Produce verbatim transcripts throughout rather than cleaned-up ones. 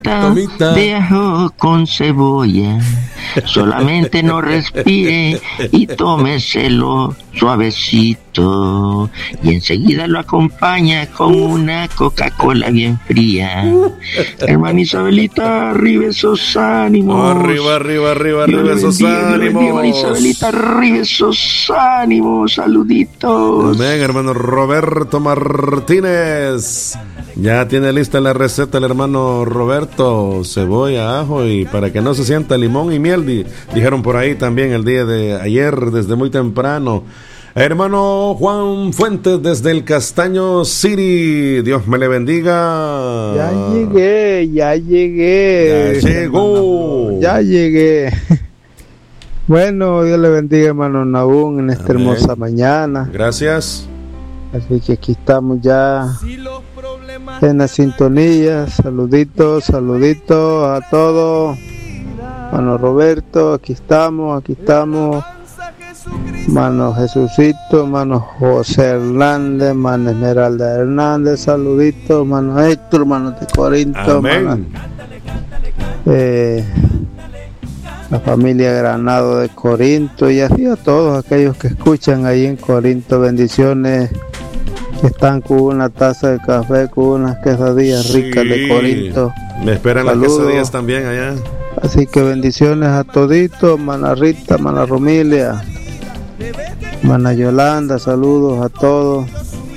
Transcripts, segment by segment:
tomita, Tomita. de ajo con cebolla. Solamente no respire y tómeselo suavecito. Y enseguida lo acompaña con una Coca-Cola bien fría. Hermana Isabelita, arriba esos ánimos. Arriba, arriba, arriba, arriba esos ánimos. Hermana Isabelita, arriba esos ánimos. Saluditos. Amén, hermano Roberto Martínez. Ya tiene lista la receta el hermano Roberto. Cebolla, ajo y para que no se sienta limón y miel, di, dijeron por ahí también el día de ayer desde muy temprano. Hermano Juan Fuentes desde el Castaño City, Dios me le bendiga. Ya llegué, ya llegué. Ya llegó. Hermano, ya llegué. Bueno, Dios le bendiga, hermano Nahum, en esta Amén. hermosa mañana. Gracias. Así que aquí estamos ya en la sintonía. Saluditos, saluditos a todos. Mano Roberto, aquí estamos, aquí estamos. Mano Jesucito, mano José Hernández, mano Esmeralda Hernández, saluditos, mano Héctor, mano de Corinto, Amén. mano, eh, la familia Granado de Corinto y así a todos aquellos que escuchan ahí en Corinto. Bendiciones, que están con una taza de café, con unas quesadillas ricas Sí. de Corinto. Me esperan Saludos. las quesadillas también allá. Así que bendiciones a toditos, mana Rita, mana Romilia, mana Yolanda, saludos a todos.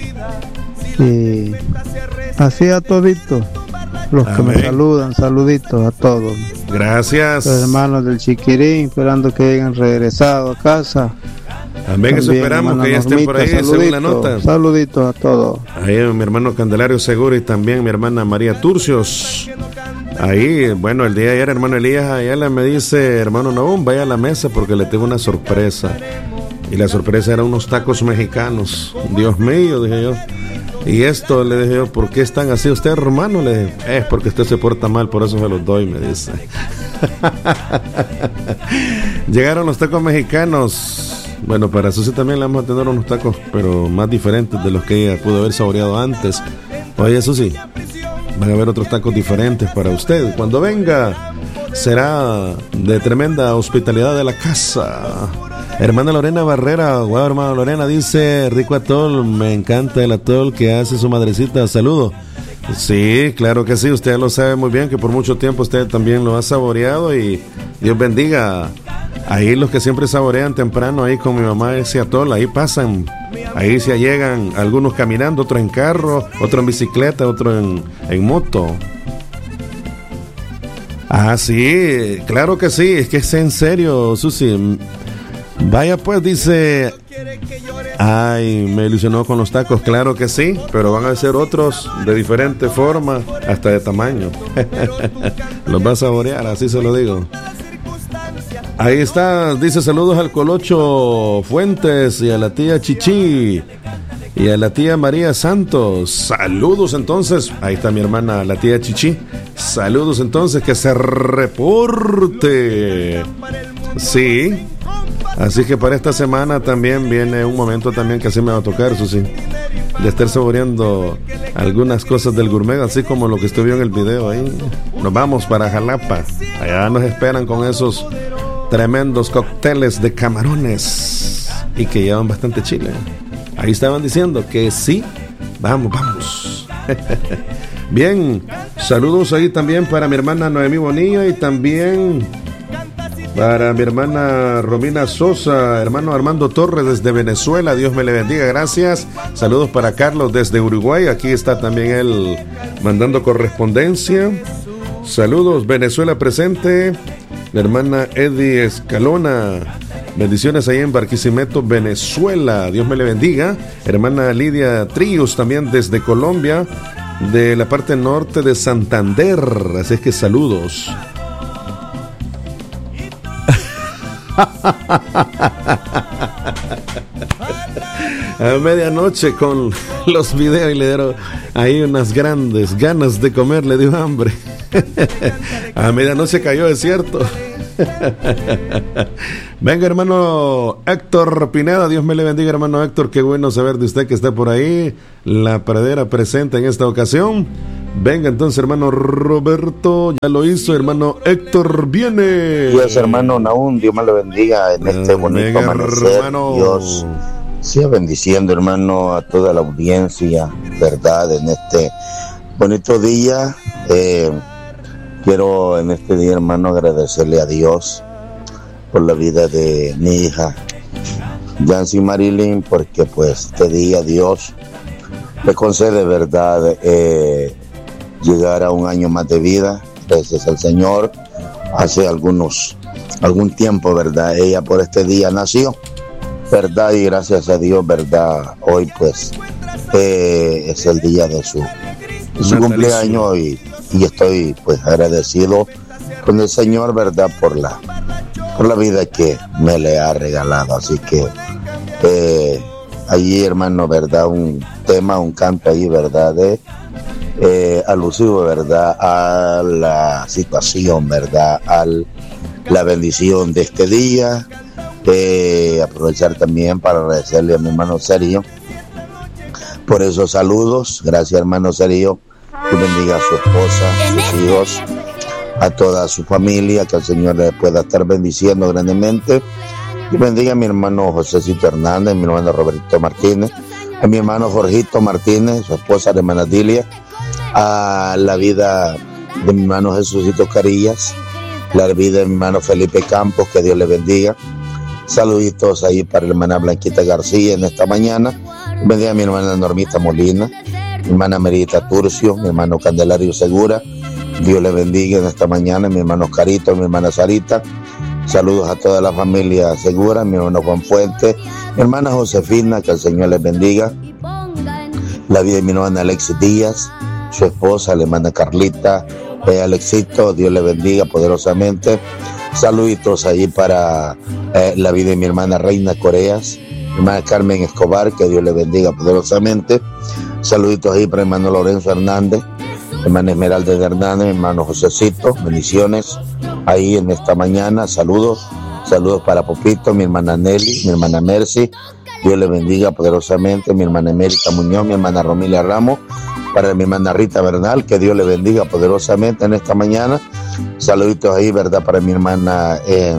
Y así a toditos, los que me Amén. saludan, saluditos a todos. Gracias. Los hermanos del Chiquirín, esperando que hayan regresado a casa. Amén, eso También, esperamos hermana que ya estén por ahí, Normita, según la saluditos, nota. Saluditos a todos. Ahí mi hermano Candelario Seguro y también mi hermana María Turcios. Ahí, bueno, el día de ayer, hermano Elías Ayala me dice, hermano Nahum, vaya a la mesa porque le tengo una sorpresa. Y la sorpresa era unos tacos mexicanos. Dios mío, dije yo. Y esto, le dije yo, ¿por qué están así usted, hermano? Le dije, es porque usted se porta mal, por eso se los doy, me dice. Llegaron los tacos mexicanos. Bueno, para Susi también le vamos a tener unos tacos, pero más diferentes de los que ella pudo haber saboreado antes. Oye, Susi, van a haber otros tacos diferentes para usted. Cuando venga, será de tremenda hospitalidad de la casa. Hermana Lorena Barrera, wow, hermana Lorena, dice, rico atol, me encanta el atol que hace su madrecita, saludo. Sí, claro que sí, usted lo sabe muy bien que por mucho tiempo usted también lo ha saboreado y Dios bendiga. Ahí los que siempre saborean temprano ahí con mi mamá ese atol, ahí pasan, ahí se llegan algunos caminando, otros en carro, otros en bicicleta, otros en, en moto. Ah, sí, claro que sí, es que es en serio, Susi. Vaya pues, dice, ay, me ilusionó con los tacos, claro que sí, pero van a ser otros de diferente forma, hasta de tamaño. Los va a saborear, así se lo digo. Ahí está, dice saludos al Colocho Fuentes y a la tía Chichi y a la tía María Santos. Saludos entonces, ahí está mi hermana la tía Chichi. Saludos entonces, que se reporte. Sí. Así que para esta semana también viene un momento también que así me va a tocar, eso sí, de estar saboreando algunas cosas del gourmet, así como lo que estuve viendo en el video ahí. Nos vamos para Jalapa, allá nos esperan con esos tremendos cócteles de camarones y que llevan bastante chile. Ahí estaban diciendo que sí, vamos, vamos. Bien, saludos ahí también para mi hermana Noemí Bonilla y también para mi hermana Romina Sosa, hermano Armando Torres desde Venezuela, Dios me le bendiga, gracias. Saludos para Carlos desde Uruguay, aquí está también él mandando correspondencia. Saludos, Venezuela presente. La hermana Eddie Escalona, bendiciones ahí en Barquisimeto, Venezuela, Dios me le bendiga. Hermana Lidia Tríos también desde Colombia, de la parte norte de Santander, así es que saludos. A medianoche con los videos y le dieron ahí unas grandes ganas de comer, le dio hambre. A medianoche cayó, es cierto. Venga, hermano Héctor Pineda, Dios me le bendiga, hermano Héctor, qué bueno saber de usted que está por ahí, la pradera presente en esta ocasión. Venga entonces, hermano Roberto, ya lo hizo, hermano Héctor viene. Dios, hermano Naún, Dios me lo bendiga en este bonito Venga, amanecer. hermano. Dios siga bendiciendo, hermano, a toda la audiencia, verdad, en este bonito día. Eh, quiero en este día, hermano, agradecerle a Dios por la vida de mi hija Yancy Marilyn, porque pues este día Dios le concede, verdad, eh, llegar a un año más de vida, gracias al Señor. Hace algunos, algún tiempo, verdad, ella por este día nació, verdad, y gracias a Dios, verdad, hoy pues eh, es el día de su, de su cumpleaños y, y estoy pues agradecido con el Señor, verdad, por la, por la vida que me le ha regalado. Así que eh, allí, hermano, verdad, un tema, un canto ahí, verdad, de Eh, alusivo, verdad, a la situación, verdad, a la bendición de este día. Eh, aprovechar también para agradecerle a mi hermano Sergio por esos saludos. Gracias, hermano Sergio, que bendiga a su esposa, a sus hijos, a toda su familia, que el Señor le pueda estar bendiciendo grandemente. Y bendiga a mi hermano Josécito Hernández, a mi hermano Roberto Martínez, a mi hermano Jorgito Martínez, su esposa, la hermana Dilia, a la vida de mi hermano Jesucito Carillas, la vida de mi hermano Felipe Campos, que Dios le bendiga. Saluditos ahí para la hermana Blanquita García en esta mañana. Bendiga a mi hermana Normita Molina, mi hermana Merita Turcio, mi hermano Candelario Segura. Dios le bendiga en esta mañana. Mi hermano Carito, mi hermana Sarita. Saludos a toda la familia Segura, mi hermano Juan Fuente, mi hermana Josefina, que el Señor les bendiga. La vida de mi hermana Alexis Díaz, su esposa, la hermana Carlita, eh, Alexito, Dios le bendiga poderosamente. Saluditos allí para eh, la vida de mi hermana Reina Coreas, mi hermana Carmen Escobar, que Dios le bendiga poderosamente. Saluditos ahí para mi hermano Lorenzo Hernández, mi hermana Esmeralda Hernández, mi hermano Josecito, bendiciones ahí en esta mañana. Saludos, saludos para Popito, mi hermana Nelly, mi hermana Mercy, Dios le bendiga poderosamente. Mi hermana Emérita Muñoz, mi hermana Romilia Ramos, para mi hermana Rita Bernal, que Dios le bendiga poderosamente en esta mañana. Saluditos ahí, verdad, para mi hermana eh,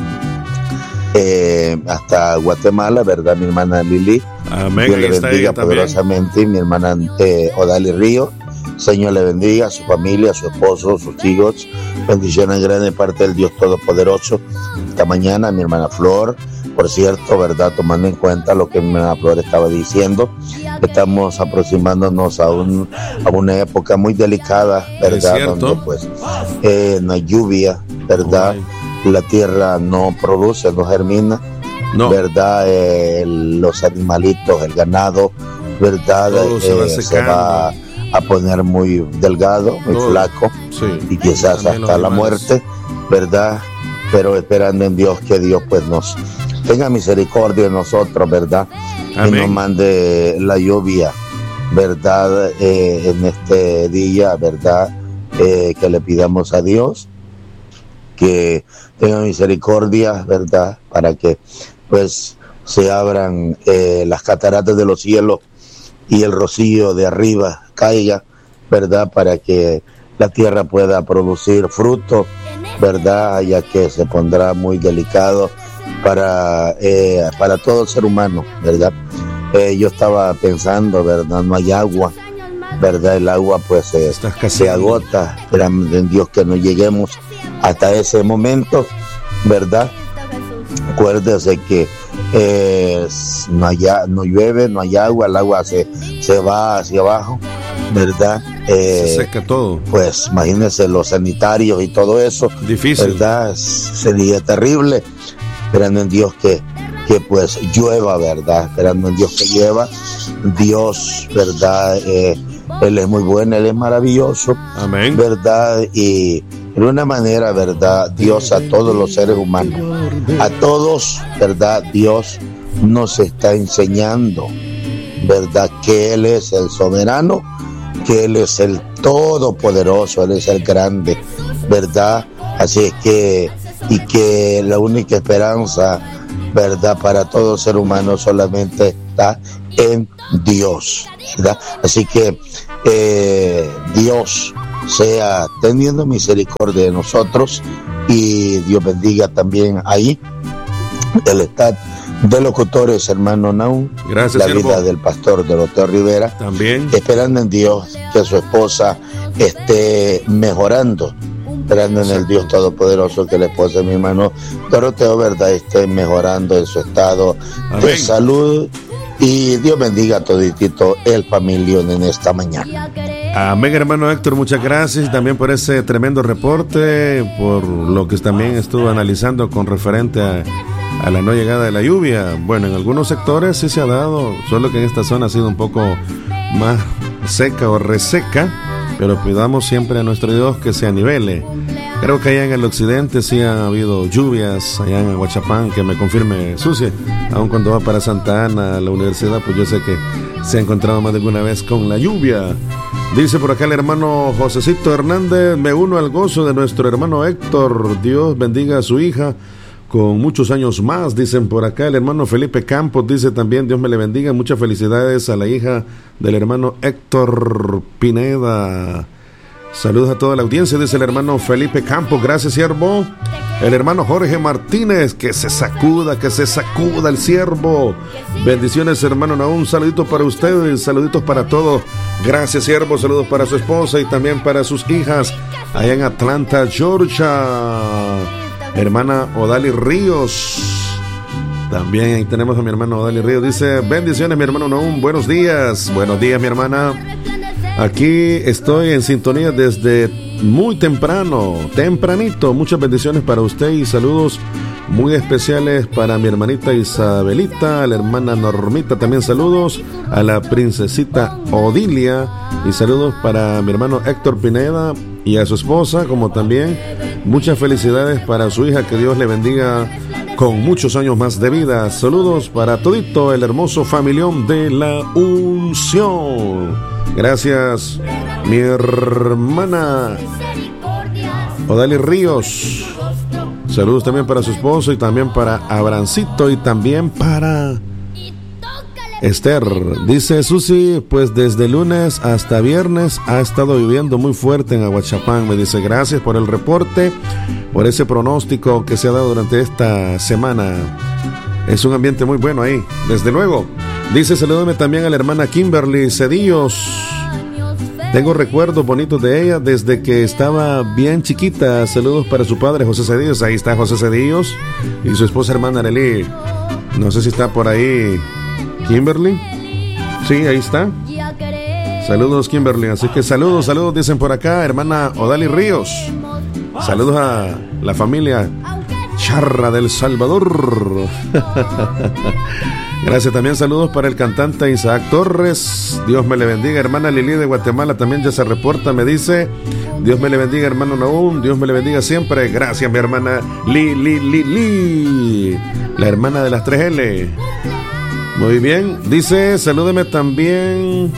eh, hasta Guatemala, verdad, mi hermana Lili. Amén. Dios le bendiga poderosamente. Mi hermana eh, Odali Río, Señor le bendiga a su familia, a su esposo, sus hijos. Bendiciones grandes de parte del Dios Todopoderoso. Esta mañana mi hermana Flor, por cierto, verdad, tomando en cuenta lo que mi hermana Flor estaba diciendo, estamos aproximándonos a, un, a una época muy delicada, verdad, donde pues eh, no hay lluvia, verdad, oh, la tierra no produce, no germina, no. verdad, eh, los animalitos, el ganado, verdad, eh, se, va se va a poner muy delgado, muy Todo. flaco, sí. y quizás También hasta la muerte, verdad, pero esperando en Dios que Dios pues nos tenga misericordia de nosotros, verdad, Amén. y nos mande la lluvia, verdad, eh, en este día, verdad, eh, que le pidamos a Dios que tenga misericordia, verdad, para que pues se abran eh, las cataratas de los cielos y el rocío de arriba caiga, verdad, para que la tierra pueda producir fruto, verdad, ya que se pondrá muy delicado para eh, para todo ser humano, verdad. Eh, yo estaba pensando, verdad, no hay agua, verdad, el agua pues eh, se agota, esperamos en Dios que no lleguemos hasta ese momento, verdad. Acuérdese que eh, no, hay, no llueve, no hay agua, el agua se, se va hacia abajo, verdad. Eh, se seca todo. Pues imagínense los sanitarios y todo eso, difícil, verdad, sería terrible. Esperando en Dios que, que pues llueva, verdad, esperando en Dios que llueva. Dios, verdad, eh, Él es muy bueno, Él es maravilloso, Amén. verdad, y de una manera, verdad, Dios a todos los seres humanos, a todos, verdad, Dios nos está enseñando, verdad, que Él es el soberano, que Él es el todopoderoso, Él es el grande, verdad, así es que, y que la única esperanza, verdad, para todo ser humano solamente está en Dios, ¿verdad? Así que eh, Dios sea teniendo misericordia de nosotros y Dios bendiga también ahí el staff de locutores, hermano Naum. Gracias, la siervo. vida del pastor Doroteo Rivera. También. Esperando en Dios que su esposa esté mejorando. Esperando en el Dios Todopoderoso que la esposa de mi hermano Doroteo, ¿verdad?, esté mejorando en su estado Amén. de salud. Y Dios bendiga a toditito el familión en esta mañana. Amén, hermano Héctor, muchas gracias también por ese tremendo reporte, por lo que también estuvo analizando con referente a, a la no llegada de la lluvia. Bueno, en algunos sectores sí se ha dado, solo que en esta zona ha sido un poco más seca o reseca, pero pidamos siempre a nuestro Dios que se anivele. Creo que allá en el occidente sí han habido lluvias, allá en Aguachapán, que me confirme Susi, aun cuando va para Santa Ana a la universidad, pues yo sé que se ha encontrado más de alguna vez con la lluvia. Dice por acá el hermano Josecito Hernández: me uno al gozo de nuestro hermano Héctor, Dios bendiga a su hija con muchos años más. Dicen por acá el hermano Felipe Campos, dice también: Dios me le bendiga, muchas felicidades a la hija del hermano Héctor Pineda. Saludos a toda la audiencia, dice el hermano Felipe Campos. Gracias, siervo. El hermano Jorge Martínez: que se sacuda, que se sacuda el siervo. Bendiciones, hermano Naum. Saludito para ustedes, saluditos para todos. Gracias, siervo. Saludos para su esposa y también para sus hijas allá en Atlanta, Georgia. Hermana Odali Ríos. También ahí tenemos a mi hermano Odali Ríos. Dice: bendiciones, mi hermano Naum. Buenos días. Buenos días, mi hermana. Aquí estoy en sintonía desde muy temprano, tempranito. Muchas bendiciones para usted y saludos muy especiales para mi hermanita Isabelita, a la hermana Normita, también saludos a la princesita Odilia y saludos para mi hermano Héctor Pineda y a su esposa, como también muchas felicidades para su hija, que Dios le bendiga con muchos años más de vida. Saludos para todito el hermoso familión de la Unción. Gracias, mi hermana Odali Ríos. Saludos también para su esposo y también para Abrancito y también para Esther. Dice Susi: pues desde lunes hasta viernes ha estado lloviendo muy fuerte en Aguachapán. Me dice: gracias por el reporte, por ese pronóstico que se ha dado durante esta semana. Es un ambiente muy bueno ahí, desde luego. Dice: salúdame también a la hermana Kimberly Cedillos. Tengo recuerdos bonitos de ella desde que estaba bien chiquita. Saludos para su padre José Cedillos. Ahí está José Cedillos y su esposa hermana Arely. No sé si está por ahí Kimberly. Sí, ahí está. Saludos, Kimberly. Así que saludos, saludos, dicen por acá, hermana Odali Ríos. Saludos a la familia Charra del Salvador. Gracias, también saludos para el cantante Isaac Torres. Dios me le bendiga. Hermana Lili de Guatemala también ya se reporta, me dice: Dios me le bendiga, hermano Naum. Dios me le bendiga siempre. Gracias, mi hermana Lili, Lili, Li, la hermana de las tres L. Muy bien, dice: salúdeme también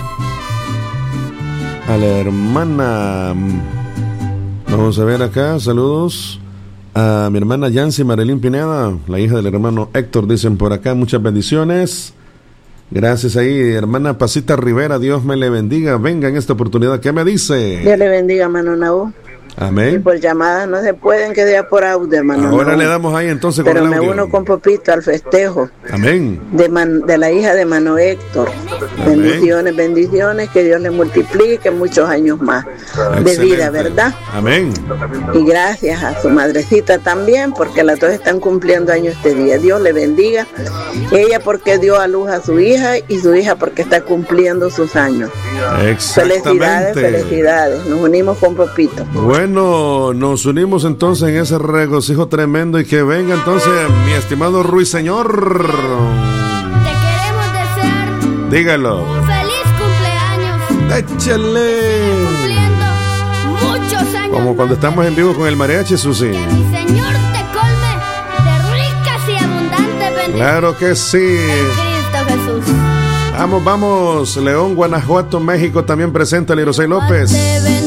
a la hermana. Vamos a ver acá, saludos a mi hermana Yancy Marilyn Pineda, la hija del hermano Héctor, dicen por acá. Muchas bendiciones. Gracias ahí, hermana Pasita Rivera. Dios me le bendiga. Venga en esta oportunidad. ¿Qué me dice? Dios le bendiga, hermano Naú. Amén. Y por llamadas no se pueden, que sea por audio, hermano. Ahora Naú. le damos ahí entonces Pero con el audio. me uno con Popito al festejo. Amén. De, man, de la hija de Mano Héctor. Amén. Bendiciones, bendiciones, que Dios le multiplique muchos años más de Excelente. vida, ¿verdad? Amén. Y gracias a su madrecita también, porque las dos están cumpliendo años este día. Dios le bendiga. Ella porque dio a luz a su hija y su hija porque está cumpliendo sus años. Exactamente. Felicidades, felicidades. Nos unimos con Popito. Bueno, nos unimos entonces en ese regocijo tremendo y que venga entonces mi estimado Ruiseñor. Te queremos desear Dígalo. un feliz cumpleaños. Échale. Cumpliendo muchos años. Como cuando estamos en vivo con el mariachi, Susi. Que el Señor te colme de ricas y abundantes bendiciones. Claro que sí. En Cristo Jesús. Vamos, vamos. León, Guanajuato, México también presenta a Lirosay López. Te bendiga.